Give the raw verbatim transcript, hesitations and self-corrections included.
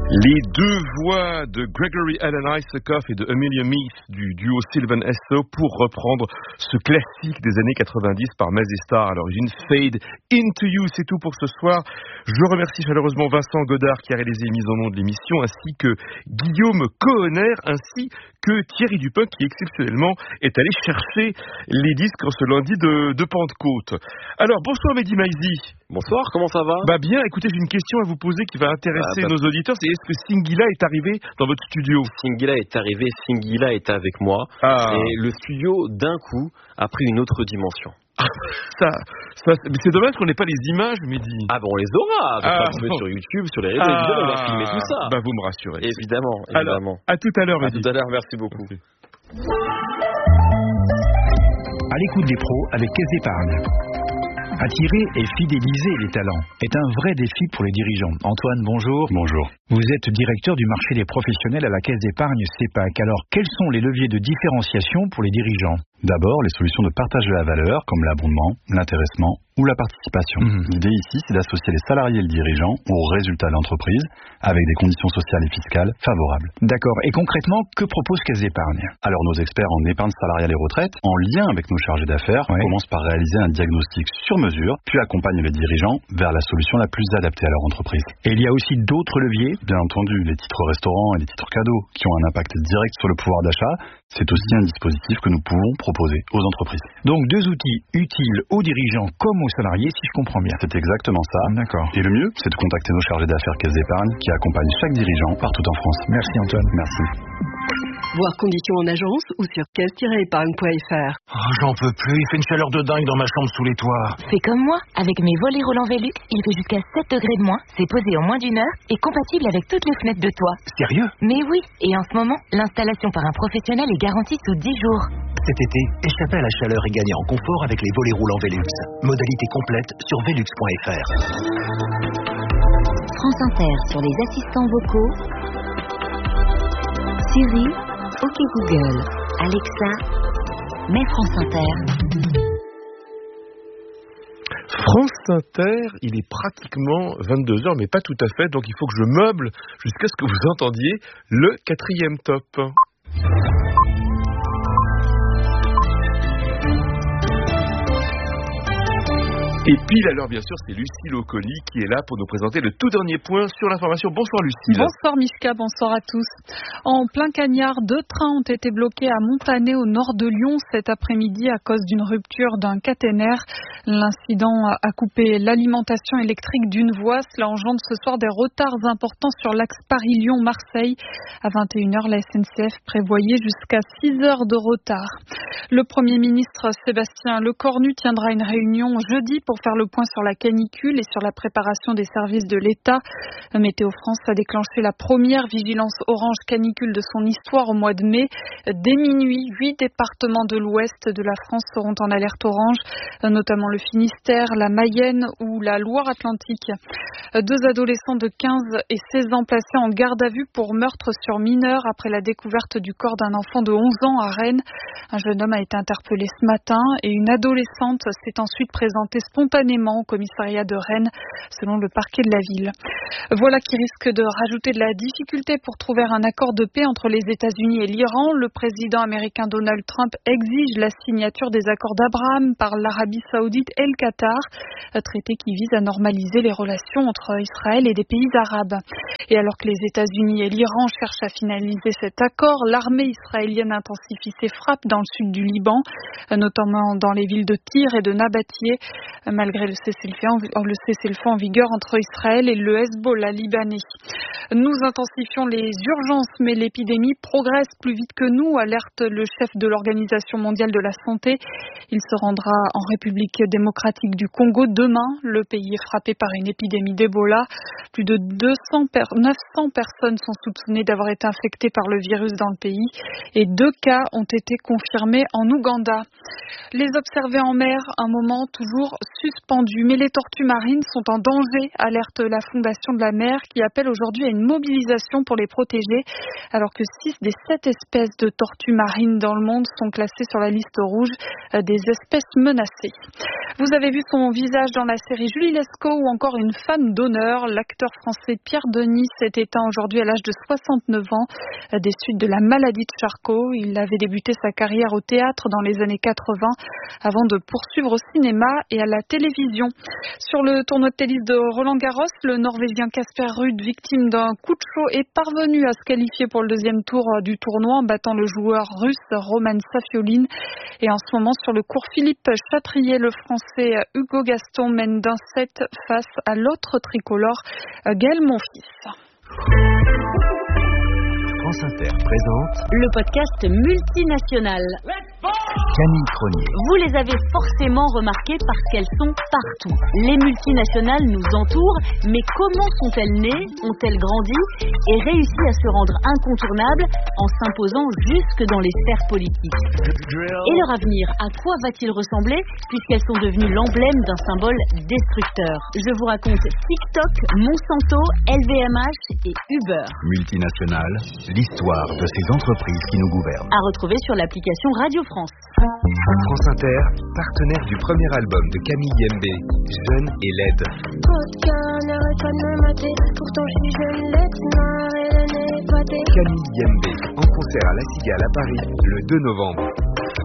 Les deux voix de Gregory Alan Isakov et de Amelia Meath du duo Sylvan Esso pour reprendre ce classique des années quatre-vingt-dix par Mazzy Star à l'origine, Fade Into You. C'est tout pour ce soir. Je remercie chaleureusement Vincent Godard qui a réalisé les mises en nom de l'émission, ainsi que Guillaume Cohenner, ainsi que Thierry Dupin qui exceptionnellement est allé chercher les disques ce lundi de, de Pentecôte. Alors bonsoir Mehdi Maizi. Bonsoir, comment ça va? Bah bien, écoutez, j'ai une question à vous poser qui va intéresser ah, bah... nos auditeurs. C'est est-ce que Singila est arrivé dans votre studio? Singila est arrivé, Singila est avec moi. Ah. Et le studio, d'un coup, a pris une autre dimension. ça, ça, c'est dommage qu'on n'ait pas les images, Mehdi. Ah bon, on les aura. On va ah, trouver bon. sur YouTube, sur les réseaux, ah, évidemment, on va filmer tout ça. Bah vous me rassurez. Évidemment, Alors, évidemment. à tout à l'heure, Mehdi. À tout à l'heure, merci beaucoup. Merci. À l'écoute des pros avec Caisse d'Épargne. Attirer et fidéliser les talents est un vrai défi pour les dirigeants. Antoine, bonjour. Bonjour. Vous êtes directeur du marché des professionnels à la Caisse d'Épargne CEPAC. Alors, quels sont les leviers de différenciation pour les dirigeants? D'abord, les solutions de partage de la valeur, comme l'abondement, l'intéressement ou la participation. Mmh. L'idée ici, c'est d'associer les salariés et le dirigeant aux résultats de l'entreprise, avec des conditions sociales et fiscales favorables. D'accord. Et concrètement, que propose Caisse d'Épargne? Alors, nos experts en épargne salariale et retraite, en lien avec nos chargés d'affaires, ouais. commencent par réaliser un diagnostic sur mesure, puis accompagnent les dirigeants vers la solution la plus adaptée à leur entreprise. Et il y a aussi d'autres leviers? Bien entendu, les titres restaurants et les titres cadeaux, qui ont un impact direct sur le pouvoir d'achat, c'est aussi un dispositif que nous pouvons proposer aux entreprises. Donc deux outils utiles aux dirigeants comme aux salariés, si je comprends bien. C'est exactement ça. D'accord. Et le mieux, c'est de contacter nos chargés d'affaires Caisse d'Épargne qui accompagnent chaque dirigeant partout en France. Merci Antoine. Merci. Voir conditions en agence ou sur caisse tiret épargne point f r. Oh, j'en peux plus, il fait une chaleur de dingue dans ma chambre sous les toits. Fais comme moi, avec mes volets roulants Velux, il fait jusqu'à sept degrés de moins, c'est posé en moins d'une heure et compatible avec toutes les fenêtres de toit. Sérieux? Mais oui, et en ce moment, l'installation par un professionnel est garantie sous dix jours. Cet été, échappez à la chaleur et gagnez en confort avec les volets roulants Velux. Modalité complète sur velux point f r. France Inter sur les assistants vocaux. Siri, OK Google, Alexa, mets France Inter. France Inter, il est pratiquement vingt-deux heures, mais pas tout à fait, donc il faut que je meuble jusqu'à ce que vous entendiez le quatrième top. Et pile alors, bien sûr, c'est Lucille Ocoli qui est là pour nous présenter le tout dernier point sur l'information. Bonsoir Lucille. Bonsoir Mishka, bonsoir à tous. En plein cagnard, deux trains ont été bloqués à Montané au nord de Lyon cet après-midi à cause d'une rupture d'un caténaire. L'incident a coupé l'alimentation électrique d'une voie. Cela engendre ce soir des retards importants sur l'axe Paris-Lyon-Marseille. À vingt et une heures, la S N C F prévoyait jusqu'à six heures de retard. Le Premier ministre Sébastien Lecornu tiendra une réunion jeudi pour faire le point sur la canicule et sur la préparation des services de l'État. Météo France a déclenché la première vigilance orange canicule de son histoire au mois de mai. Dès minuit, huit départements de l'ouest de la France seront en alerte orange, notamment le Finistère, la Mayenne ou la Loire-Atlantique. Deux adolescents de quinze et seize ans placés en garde à vue pour meurtre sur mineur après la découverte du corps d'un enfant de onze ans à Rennes. Un jeune homme a été interpellé ce matin et une adolescente s'est ensuite présentée spontanément au commissariat de Rennes, selon le parquet de la ville. Voilà qui risque de rajouter de la difficulté pour trouver un accord de paix entre les États-Unis et l'Iran. Le président américain Donald Trump exige la signature des accords d'Abraham par l'Arabie Saoudite et le Qatar, traité qui vise à normaliser les relations entre Israël et des pays arabes. Et alors que les États-Unis et l'Iran cherchent à finaliser cet accord, l'armée israélienne intensifie ses frappes dans le sud du Liban, notamment dans les villes de Tyr et de Nabatie, malgré le cessez-le-feu en, le cessez-le-feu en vigueur entre Israël et le Hezbollah libanais. Nous intensifions les urgences, mais l'épidémie progresse plus vite que nous, alerte le chef de l'Organisation mondiale de la santé. Il se rendra en République démocratique du Congo demain. Le pays est frappé par une épidémie d'Ebola. Plus de deux cents, neuf cents personnes sont soupçonnées d'avoir été infectées par le virus dans le pays et deux cas ont été confirmés en Ouganda. Les observer en mer, un moment toujours suspendu. Mais les tortues marines sont en danger, alerte la Fondation de la mer qui appelle aujourd'hui à une mobilisation pour les protéger, alors que six des sept espèces de tortues marines dans le monde sont classées sur la liste rouge des espèces menacées. Vous avez vu son visage dans la série Julie Lescaut ou encore Une femme d'honneur. L'acteur chanteur français Pierre Denis s'est éteint aujourd'hui à l'âge de soixante-neuf ans des suites de la maladie de Charcot. Il avait débuté sa carrière au théâtre dans les années quatre-vingts avant de poursuivre au cinéma et à la télévision. Sur le tournoi de tennis de Roland-Garros, le Norvégien Casper Ruud, victime d'un coup de chaud, est parvenu à se qualifier pour le deuxième tour du tournoi en battant le joueur russe Roman Safioline. Et en ce moment, sur le court Philippe Chatrier, le Français Hugo Gaston mène d'un set face à l'autre tricolore Gaël Monfils. France Inter présente le podcast multinational. Camille Cronier. Vous les avez forcément remarquées parce qu'elles sont partout. Les multinationales nous entourent, mais comment sont-elles nées, ont-elles grandi et réussi à se rendre incontournables en s'imposant jusque dans les sphères politiques? Et leur avenir, à quoi va-t-il ressembler puisqu'elles sont devenues l'emblème d'un symbole destructeur? Je vous raconte TikTok, Monsanto, L V M H et Uber. Multinationales, l'histoire de ces entreprises qui nous gouvernent. À retrouver sur l'application Radio France. France Inter, partenaire du premier album de Camille Yembe, Jeune et laide. Camille Yembe, en concert à La Cigale à Paris, le deux novembre.